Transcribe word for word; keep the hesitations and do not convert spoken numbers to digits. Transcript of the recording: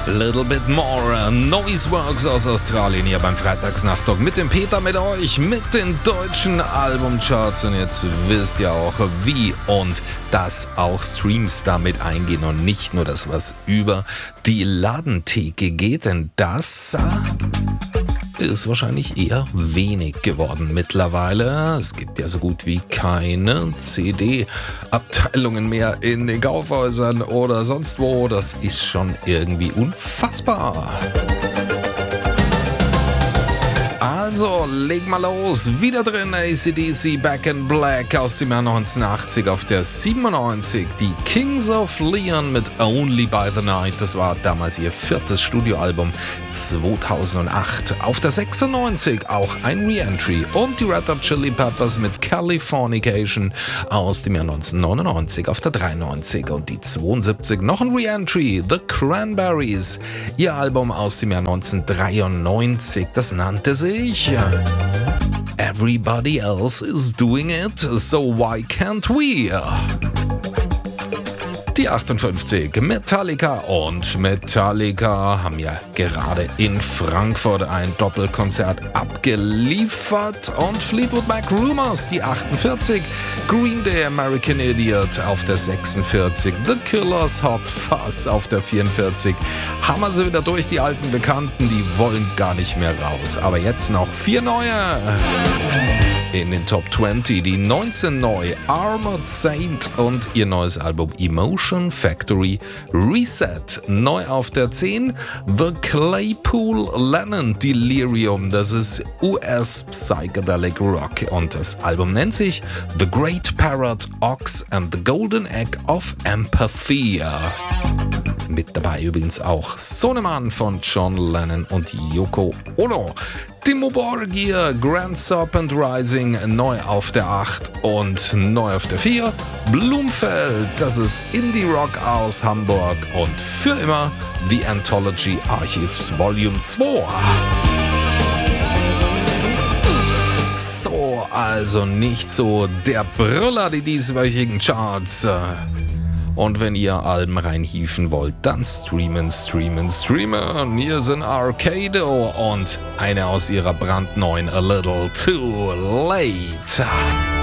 Little Bit More, Noiseworks aus Australien hier beim Freitagsnachttalk mit dem Peter, mit euch, mit den deutschen Albumcharts. Und jetzt wisst ihr auch, wie und dass auch Streams damit eingehen und nicht nur das, was über die Ladentheke geht, denn das ist wahrscheinlich eher wenig geworden mittlerweile. Es gibt ja so gut wie keine C D-Abteilungen mehr in den Kaufhäusern oder sonst wo. Das ist schon irgendwie unfassbar. Also, leg mal los. Wieder drin A C D C Back in Black aus dem Jahr neunzehnhundertachtzig auf der siebenundneunzig. Die Kings of Leon mit Only by the Night. Das war damals ihr viertes Studioalbum zweitausendacht. Auf der sechsundneunzig auch ein Re-Entry. Und die Red Hot Chili Peppers mit Californication aus dem Jahr neunzehnhundertneunundneunzig auf der dreiundneunzig. Und die zweiundsiebzig noch ein Re-Entry. The Cranberries. Ihr Album aus dem Jahr neunzehnhundertdreiundneunzig. Das nannte sich Everybody Else is Doing It, So Why Can't We? Die achtundfünfzig, Metallica und Metallica haben ja gerade in Frankfurt ein Doppelkonzert abgeliefert und Fleetwood Mac Rumours, die achtundvierzig, Green Day American Idiot auf der sechsundvierzig, The Killers Hot Fuzz auf der vierundvierzig. Haben wir sie wieder durch, die alten Bekannten, die wollen gar nicht mehr raus. Aber jetzt noch vier neue. In den Top zwanzig die neunzehn neu, Armored Saint und ihr neues Album Emotion Factory Reset. Neu auf der zehn, The Claypool Lennon Delirium, das ist U S Psychedelic Rock und das Album nennt sich The Great Parrot, Ox and the Golden Egg of Empathy. Mit dabei übrigens auch Sohnemann von John Lennon und Yoko Ono. Dimmu Borgir, Grand Serpent Rising, neu auf der acht und neu auf der vier. Blumfeld, das ist Indie Rock aus Hamburg und für immer The Anthology Archives Volume zwei. So, also nicht so der Brüller, die dieswöchigen Charts. Und wenn ihr Alben reinhieven wollt, dann streamen, streamen, streamen. Hier sind Arcado und eine aus ihrer brandneuen A Little Too Late.